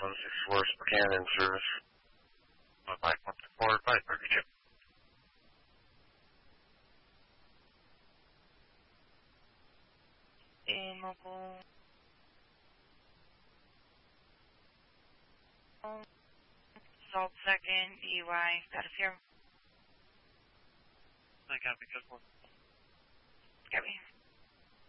164 Spokane in service. 514 532. Mobile. Salt second, DUI, status here. I copy, just one. Copy.